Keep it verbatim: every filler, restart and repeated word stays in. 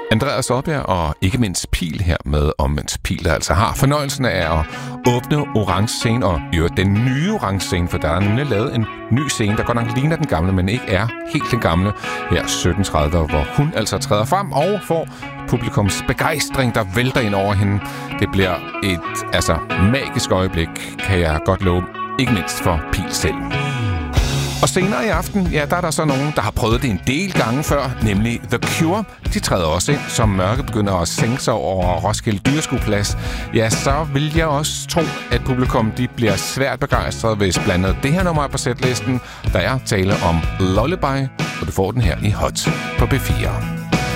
Andreas Oddbjerg og ikke mindst Pil her med Omvendt Pil, der altså har fornøjelsen af at åbne Orange Scene og jo den nye Orange Scene, for der er nemlig lavet en ny scene, der godt nok ligner den gamle, men ikke er helt den gamle, her sytten tredive, hvor hun altså træder frem og får publikums begejstring, der vælter ind over hende. Det bliver et altså magisk øjeblik, kan jeg godt love, ikke mindst for Pil selv. Og senere i aften, ja, der er der så nogen, der har prøvet det en del gange før, nemlig The Cure. De træder også ind, som mørket begynder at sænke sig over Roskilde Dyreskueplads. Ja, så vil jeg også tro, at publikum de bliver svært begejstret, hvis blandet det her nummer er på setlisten. Der er tale om Lullaby, og du får den her i Hot på B fire.